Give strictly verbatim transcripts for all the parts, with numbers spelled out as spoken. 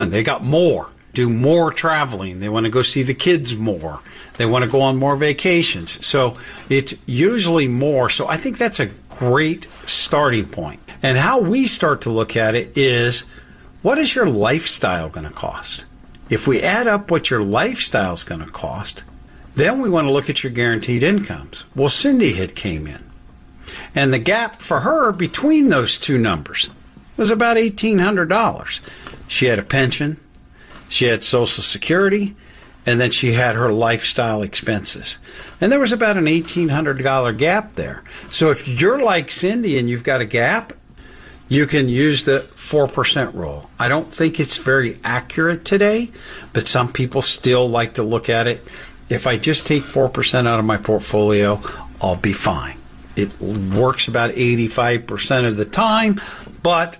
And they got more, do more traveling. They want to go see the kids more. They want to go on more vacations. So it's usually more. So I think that's a great starting point. And how we start to look at it is, what is your lifestyle going to cost? If we add up what your lifestyle is going to cost, then we want to look at your guaranteed incomes. Well, Cindy had came in, and the gap for her between those two numbers was about eighteen hundred dollars. She had a pension, she had Social Security, and then she had her lifestyle expenses. And there was about an eighteen hundred dollars gap there. So if you're like Cindy and you've got a gap, you can use the four percent rule. I don't think it's very accurate today, but some people still like to look at it. If I just take four percent out of my portfolio, I'll be fine. It works about eighty-five percent of the time, but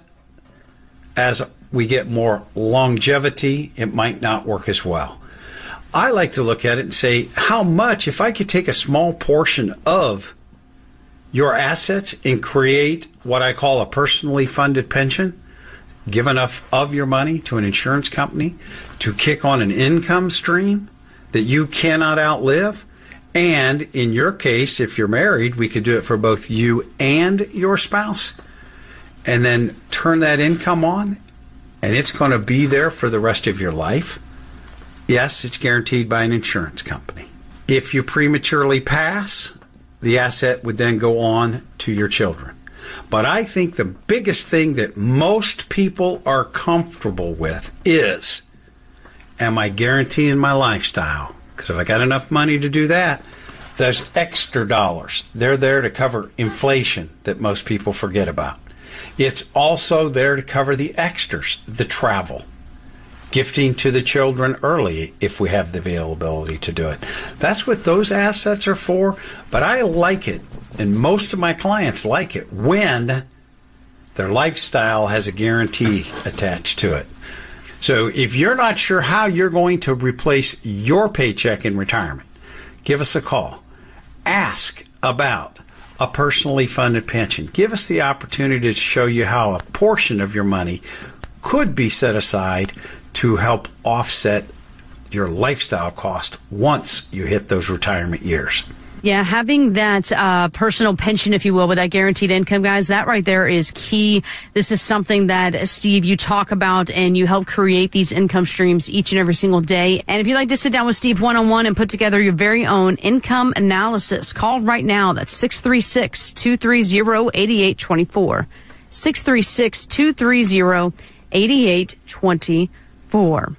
as we get more longevity, it might not work as well. I like to look at it and say, how much, if I could take a small portion of your assets and create what I call a personally funded pension, give enough of your money to an insurance company to kick on an income stream that you cannot outlive. And in your case, if you're married, we could do it for both you and your spouse, and then turn that income on, and it's going to be there for the rest of your life. Yes, it's guaranteed by an insurance company. If you prematurely pass, the asset would then go on to your children. But I think the biggest thing that most people are comfortable with is, am I guaranteeing my lifestyle? Because if I got enough money to do that, there's extra dollars. They're there to cover inflation that most people forget about. It's also there to cover the extras, the travel, gifting to the children early if we have the availability to do it. That's what those assets are for. But I like it, and most of my clients like it, when their lifestyle has a guarantee attached to it. So if you're not sure how you're going to replace your paycheck in retirement, give us a call. Ask about a personally funded pension. Give us the opportunity to show you how a portion of your money could be set aside to help offset your lifestyle cost once you hit those retirement years. Yeah, having that uh, personal pension, if you will, with that guaranteed income, guys, that right there is key. This is something that, Steve, you talk about, and you help create these income streams each and every single day. And if you'd like to sit down with Steve one-on-one and put together your very own income analysis, call right now. That's six three six, two three zero, eight eight two four. six three six, two three zero, eight eight two four.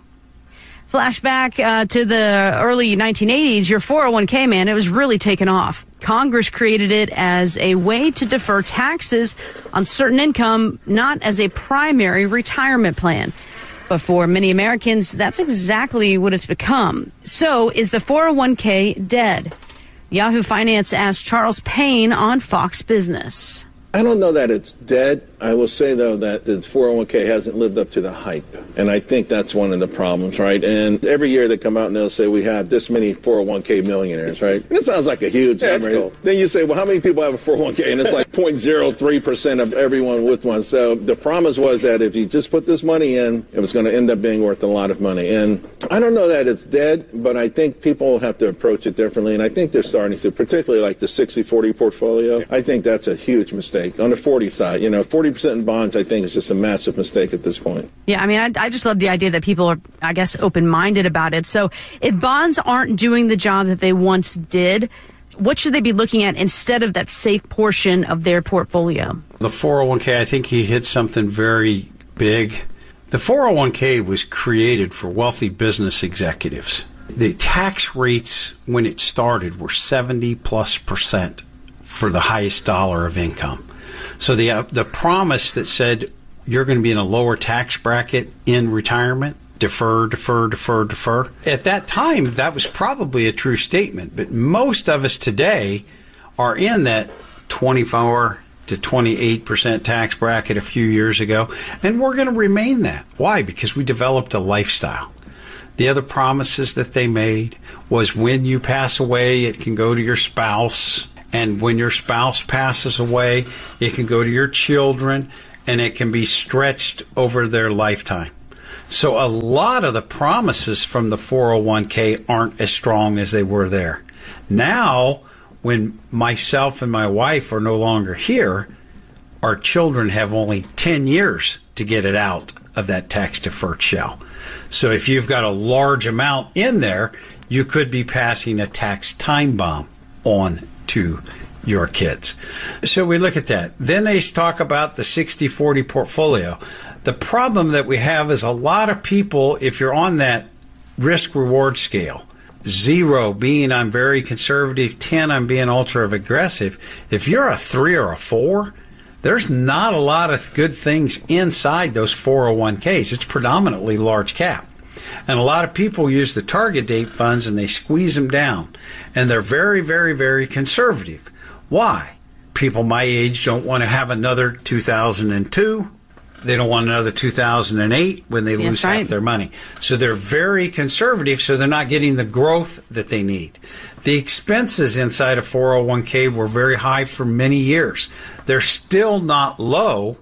Flashback uh, to the early nineteen eighties, your four oh one k, man, it was really taken off. Congress created it as a way to defer taxes on certain income, not as a primary retirement plan. But for many Americans, that's exactly what it's become. So is the four oh one k dead? Yahoo Finance asked Charles Payne on Fox Business. I don't know that it's dead. I will say, though, that the four oh one k hasn't lived up to the hype. And I think that's one of the problems, right? And every year they come out and they'll say we have this many four oh one k millionaires, right? It sounds like a huge yeah, number. Cool. Then you say, well, how many people have a four oh one k? And it's like zero point zero three percent of everyone with one. So the promise was that if you just put this money in, it was going to end up being worth a lot of money. And I don't know that it's dead, but I think people have to approach it differently. And I think they're starting to, particularly like the sixty forty portfolio. Yeah. I think that's a huge mistake. On the forty side, you know, forty percent in bonds, I think, is just a massive mistake at this point. Yeah, I mean, I, I just love the idea that people are, I guess, open-minded about it. So if bonds aren't doing the job that they once did, what should they be looking at instead of that safe portion of their portfolio? The four oh one k, I think he hit something very big. The four oh one k was created for wealthy business executives. The tax rates when it started were seventy plus percent for the highest dollar of income. So the uh, the promise that said you're going to be in a lower tax bracket in retirement, defer, defer, defer, defer. At that time, that was probably a true statement. But most of us today are in that twenty-four to twenty-eight percent tax bracket a few years ago, and we're going to remain that. Why? Because we developed a lifestyle. The other promises that they made was when you pass away, it can go to your spouse. And when your spouse passes away, it can go to your children, and it can be stretched over their lifetime. So a lot of the promises from the four oh one k aren't as strong as they were there. Now, when myself and my wife are no longer here, our children have only ten years to get it out of that tax-deferred shell. So if you've got a large amount in there, you could be passing a tax time bomb on to your kids. So we look at that. Then they talk about the sixty forty portfolio. The problem that we have is a lot of people, if you're on that risk-reward scale, zero being I'm very conservative, ten I'm being ultra-aggressive, if you're a three or a four, there's not a lot of good things inside those four oh one k's. It's predominantly large cap. And a lot of people use the target date funds and they squeeze them down. And they're very, very, very conservative. Why? People my age don't want to have another two thousand two. They don't want another two thousand eight when they lose right. half their money. So they're very conservative, so they're not getting the growth that they need. The expenses inside a four oh one k were very high for many years. They're still not low,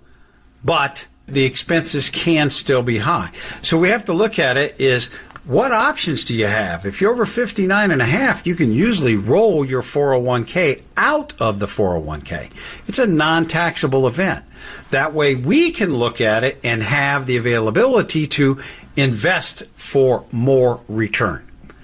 but the expenses can still be high. So we have to look at it is, what options do you have? If you're over fifty-nine and a half, you can usually roll your four oh one k out of the four oh one k. It's a non-taxable event. That way we can look at it and have the availability to invest for more return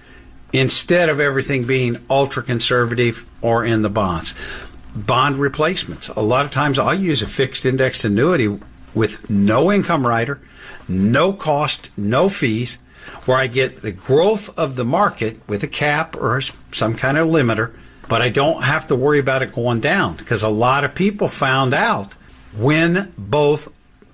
instead of everything being ultra-conservative or in the bonds. Bond replacements. A lot of times I'll use a fixed indexed annuity with no income rider, no cost, no fees, where I get the growth of the market with a cap or some kind of limiter, but I don't have to worry about it going down, because a lot of people found out when both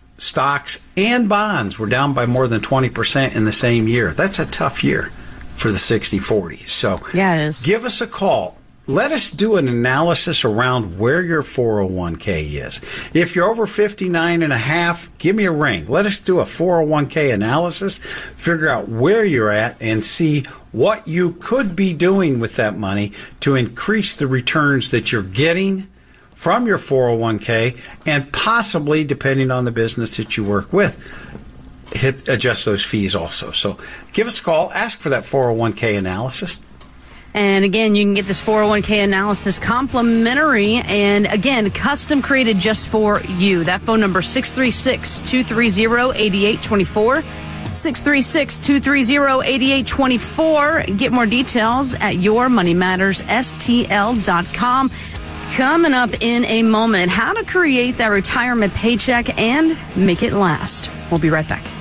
stocks and bonds were down by more than twenty percent in the same year. That's a tough year for the sixty forty. So yeah, it is. Give us a call. Let us do an analysis around where your four oh one k is. If you're over fifty-nine and a half, give me a ring. Let us do a four oh one k analysis, figure out where you're at, and see what you could be doing with that money to increase the returns that you're getting from your four oh one k, and possibly, depending on the business that you work with, hit adjust those fees also. So give us a call. Ask for that four oh one k analysis. And again, you can get this four oh one k analysis complimentary, and again, custom created just for you. That phone number, six three six, two three zero, eight eight two four. six three six, two three zero, eight eight two four. Get more details at your money matters S T L dot com. Coming up in a moment, how to create that retirement paycheck and make it last. We'll be right back.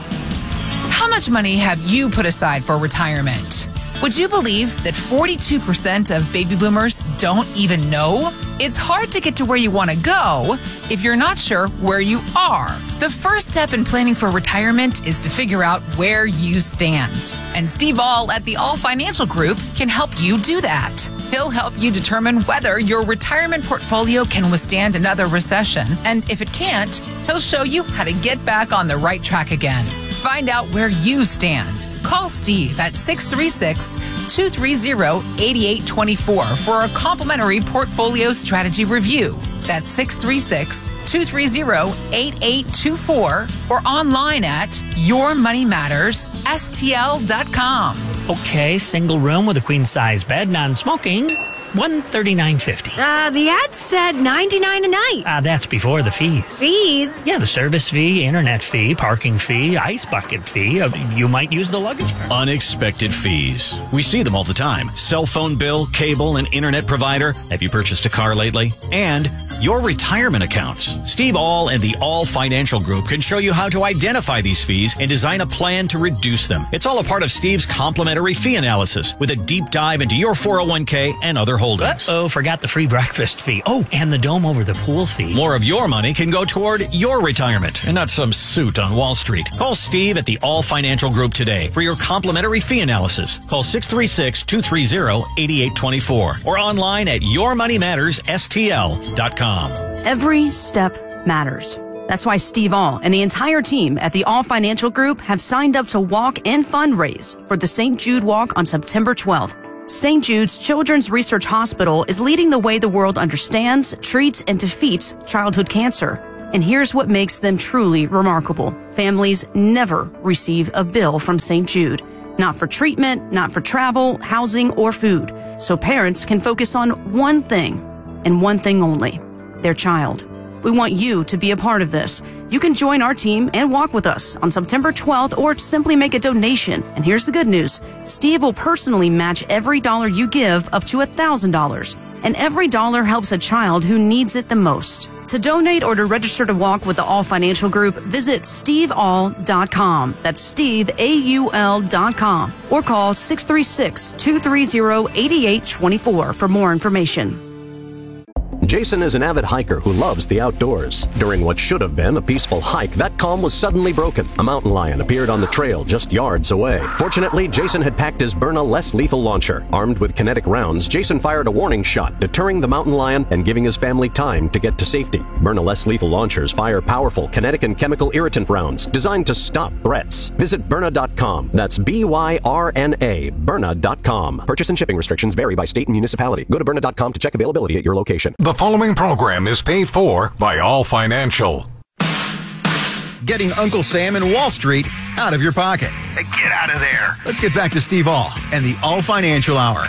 How much money have you put aside for retirement? Would you believe that forty-two percent of baby boomers don't even know? It's hard to get to where you want to go if you're not sure where you are. The first step in planning for retirement is to figure out where you stand. And Steve All at the All Financial Group can help you do that. He'll help you determine whether your retirement portfolio can withstand another recession. And if it can't, he'll show you how to get back on the right track again. Find out where you stand. Call Steve at six three six, two three zero, eight eight two four for a complimentary portfolio strategy review. That's six three six, two three zero, eight eight two four or online at your money matters S T L dot com. Okay, single room with a queen-size bed, non-smoking, one thirty-nine fifty. Uh, the ad said ninety-nine a night. Ah, uh, that's before the fees. Fees? Yeah, the service fee, internet fee, parking fee, ice bucket fee. Uh, you might use the luggage cart. Unexpected fees. We see them all the time. Cell phone bill, cable, and internet provider. Have you purchased a car lately? And your retirement accounts. Steve All and the All Financial Group can show you how to identify these fees and design a plan to reduce them. It's all a part of Steve's complimentary fee analysis with a deep dive into your four oh one k and other holdings. Uh-oh, forgot the free breakfast fee. Oh, and the dome over the pool fee. More of your money can go toward your retirement and not some suit on Wall Street. Call Steve at the All Financial Group today for your complimentary fee analysis. Call six three six, two three zero, eight eight two four or online at your money matters S T L dot com. Every step matters. That's why Steve All and the entire team at the All Financial Group have signed up to walk and fundraise for the Saint Jude Walk on September twelfth. Saint Jude's Children's Research Hospital is leading the way the world understands, treats, and defeats childhood cancer. And here's what makes them truly remarkable. Families never receive a bill from Saint Jude. Not for treatment, not for travel, housing, or food. So parents can focus on one thing, and one thing only, their child. We want you to be a part of this. You can join our team and walk with us on September twelfth or simply make a donation. And here's the good news. Steve will personally match every dollar you give up to one thousand dollars. And every dollar helps a child who needs it the most. To donate or to register to walk with the All Financial Group, visit steve all dot com. That's Steve, A U L dot com. Or call six three six, two three zero, eight eight two four for more information. Jason is an avid hiker who loves the outdoors. During what should have been a peaceful hike, that calm was suddenly broken. A mountain lion appeared on the trail just yards away. Fortunately, Jason had packed his Byrna less lethal launcher. Armed with kinetic rounds, Jason fired a warning shot, deterring the mountain lion and giving his family time to get to safety. Byrna less lethal launchers fire powerful kinetic and chemical irritant rounds designed to stop threats. Visit Byrna dot com. That's B Y R N A, Byrna dot com. Purchase and shipping restrictions vary by state and municipality. Go to Byrna dot com to check availability at your location. The following program is paid for by All Financial. Getting Uncle Sam and Wall Street out of your pocket. Hey, get out of there. Let's get back to Steve All and the All Financial Hour.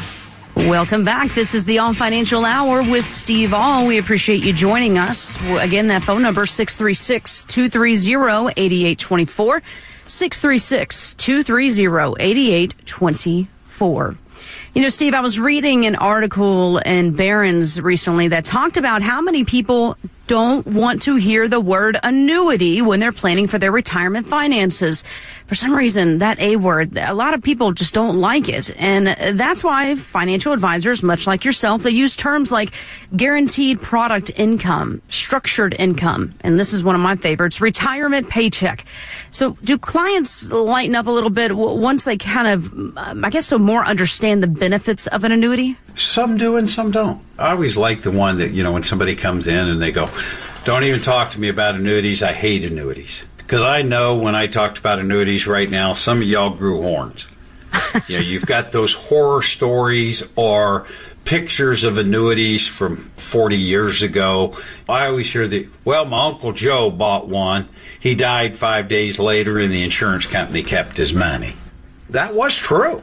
Welcome back. This is the All Financial Hour with Steve All. We appreciate you joining us. Again, that phone number, six three six, two three zero, eight eight two four, six three six, two three zero, eight eight two four. You know, Steve, I was reading an article in Barron's recently that talked about how many people don't want to hear the word annuity when they're planning for their retirement finances. For some reason, that A word, a lot of people just don't like it. And that's why financial advisors, much like yourself, they use terms like guaranteed product income, structured income, and this is one of my favorites, retirement paycheck. So do clients lighten up a little bit once they kind of, I guess, so more understand the benefits of an annuity? Some do and some don't. I always like the one that, you know, when somebody comes in and they go, don't even talk to me about annuities. I hate annuities. Because I know when I talked about annuities right now, some of y'all grew horns. You know, you've got those horror stories or pictures of annuities from forty years ago. I always hear the, well, my Uncle Joe bought one. He died five days later and the insurance company kept his money. That was true.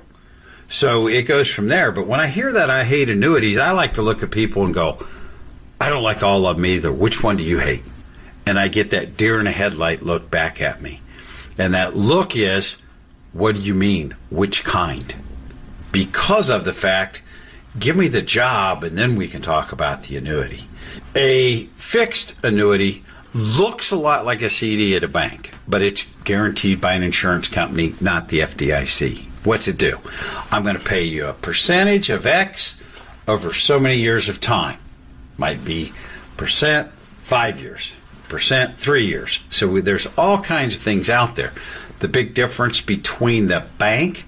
So it goes from there. But when I hear that I hate annuities, I like to look at people and go, I don't like all of them either. Which one do you hate? And I get that deer in a headlight look back at me. And that look is, what do you mean? Which kind? Because of the fact, give me the job and then we can talk about the annuity. A fixed annuity looks a lot like a C D at a bank, but it's guaranteed by an insurance company, not the F D I C. What's it do? I'm going to pay you a percentage of X over so many years of time. Might be percent five years, percent three years. So we, there's all kinds of things out there. The big difference between the bank,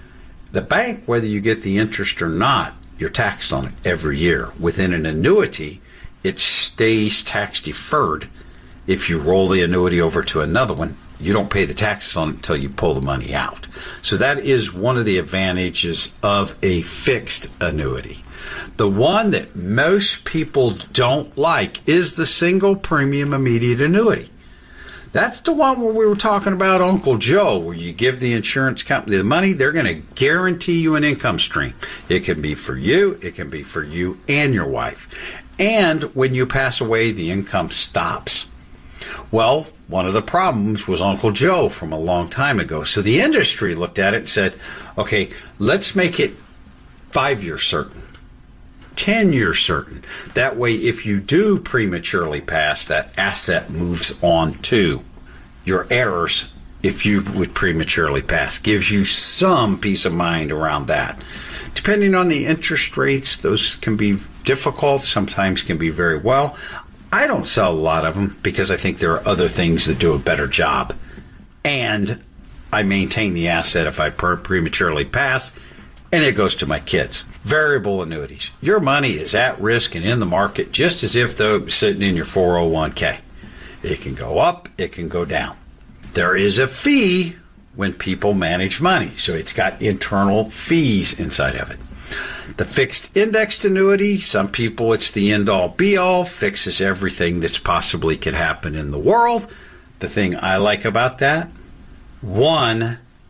the bank, whether you get the interest or not, you're taxed on it every year. Within an annuity, it stays tax deferred. If you roll the annuity over to another one, you don't pay the taxes on it until you pull the money out. So that is one of the advantages of a fixed annuity. The one that most people don't like is the single premium immediate annuity. That's the one where we were talking about Uncle Joe, where you give the insurance company the money, they're going to guarantee you an income stream. It can be for you, it can be for you and your wife. And when you pass away, the income stops. Well, one of the problems was Uncle Joe from a long time ago. So the industry looked at it and said, okay, let's make it five years certain, ten years certain. That way, if you do prematurely pass, that asset moves on to your heirs if you would prematurely pass. Gives you some peace of mind around that. Depending on the interest rates, those can be difficult, sometimes can be very well. I don't sell a lot of them because I think there are other things that do a better job. And I maintain the asset if I pre- prematurely pass, and it goes to my kids. Variable annuities. Your money is at risk and in the market just as if though it was sitting in your four oh one k. It can go up, it can go down. There is a fee when people manage money, so it's got internal fees inside of it. The fixed indexed annuity, some people it's the end-all be-all, fixes everything that's possibly could happen in the world. The thing I like about that, one,